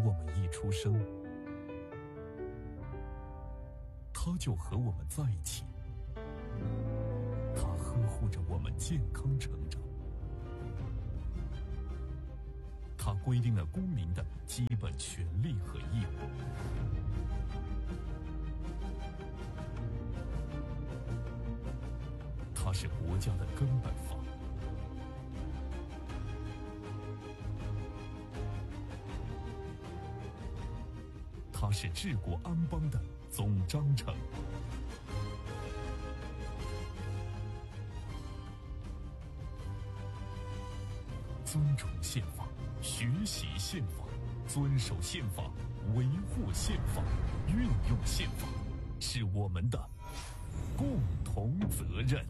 我们一出生，他就和我们在一起，他呵护着我们健康成长，他规定了公民的基本权利和义务。它是国家的根本法。它是治国安邦的总章程。尊崇宪法，学习宪法，遵守宪法，维护宪法，运用宪法，是我们的共同责任。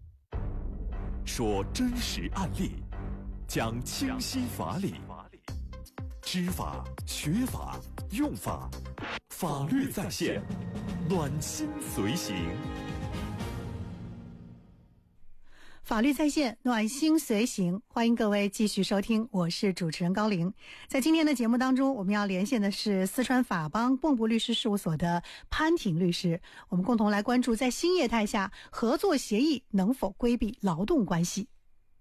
说真实案例，讲清晰法理，知法学法用法，法律在线，暖心随行。 法律在线，暖心随行，欢迎各位继续收听，我是主持人高玲。在今天的节目当中，我们要连线的是四川法邦蚌埠律师事务所的潘婷律师，我们共同来关注在新业态下合作协议能否规避劳动关系。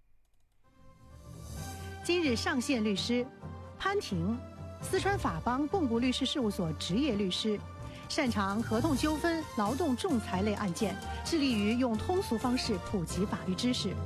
今日上线律师潘婷，四川法邦蚌埠律师事务所执业律师，擅长合同纠纷、劳动仲裁类案件，致力于用通俗方式普及法律知识。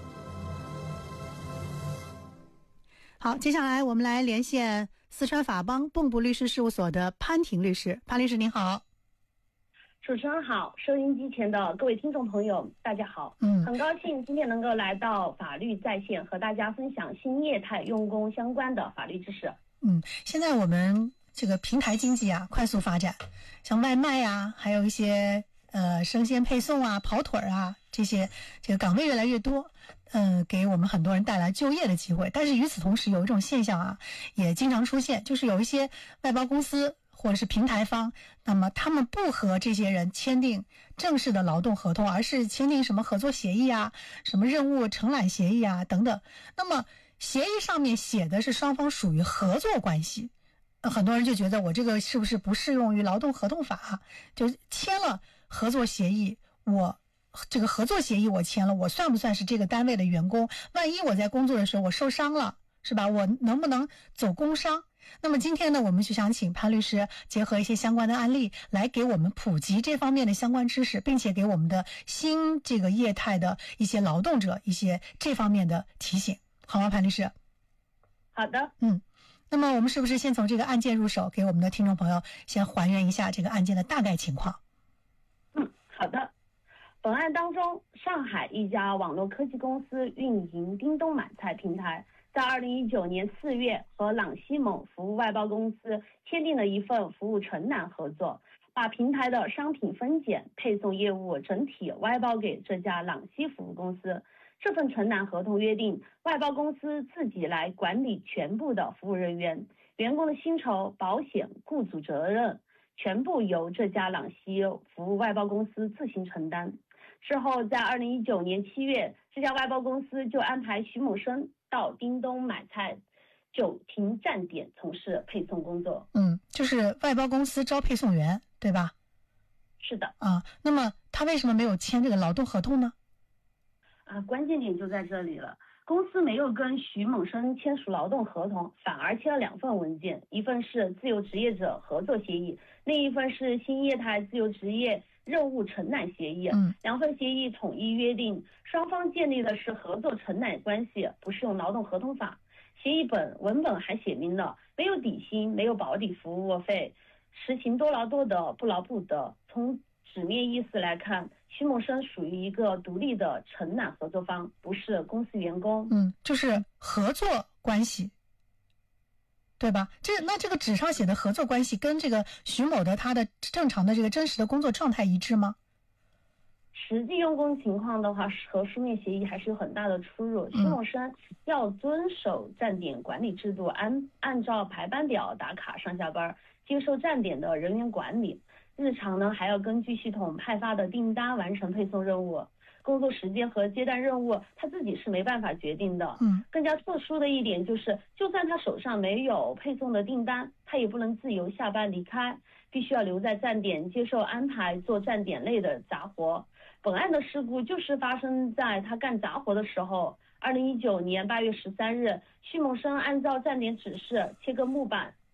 好，接下来我们来连线四川法邦蚌埠律师事务所的潘婷律师。潘律师您好。 主持人好，收音机前的各位听众朋友大家好。很高兴今天能够来到法律在线，和大家分享新业态用工相关的法律知识。 现在我们这个平台经济啊快速发展，像外卖啊，还有一些生鲜配送啊、跑腿啊，这个岗位越来越多，给我们很多人带来就业的机会。但是与此同时，有一种现象啊，也经常出现，就是有一些外包公司或者是平台方，那么他们不和这些人签订正式的劳动合同，而是签订什么合作协议啊、什么任务承揽协议啊等等。那么协议上面写的是双方属于合作关系，很多人就觉得我这个是不适用于劳动合同法，就签了合作协议，我这个合作协议我签了，我算不算是这个单位的员工？万一我在工作的时候我受伤了，是吧？我能不能走工伤？那么今天呢，我们就想请潘律师结合一些相关的案例，来给我们普及这方面的相关知识，并且给我们的新这个业态的一些劳动者一些这方面的提醒，好吗，潘律师？ 好的。 那么我们是不是先从这个案件入手，给我们的听众朋友先还原一下这个案件的大概情况？ 好的。本案当中，上海一家网络科技公司运营叮咚买菜平台，在2019年4月和朗西某服务外包公司签订了一份服务承揽合作，把平台的商品分拣、配送业务整体外包给这家朗西服务公司。这份承揽合同约定，外包公司自己来管理全部的服务人员，员工的薪酬、保险、雇主责任全部由这家朗西服务外包公司自行承担。之后在2019年7月，这家外包公司就安排徐某生到叮咚买菜9停站点从事配送工作。 就是外包公司招配送员，对吧？ 是的。 那么他为什么没有签这个劳动合同呢？ 关键点就在这里了。公司没有跟徐某生签署劳动合同，反而签了2份文件，一份是自由职业者合作协议，另一份是新业态自由职业任务承揽协议。2份协议统一约定，双方建立的是合作承揽关系，不适用劳动合同法。协议文本还写明了，没有底薪，没有保底服务费，实行多劳多得，不劳不得。从纸面意思来看，徐某生属于一个独立的承揽合作方，不是公司员工。 就是合作关系，对吧？那这个纸上写的合作关系跟这个徐某的他的正常的这个真实的工作状态一致吗？ 实际用工情况的话，和书面协议还是有很大的出入。徐某生要遵守站点管理制度，按照排班表打卡上下班，接受站点的人员管理。日常呢，还要根据系统派发的订单完成配送任务。 工作时间和接单任务他自己是没办法决定的。更加特殊的一点就是，就算他手上没有配送的订单，他也不能自由下班离开，必须要留在站点接受安排做站点内的杂活。本案的事故就是发生在他干杂活的时候。2019年8月13日，徐某生按照站点指示切割木板，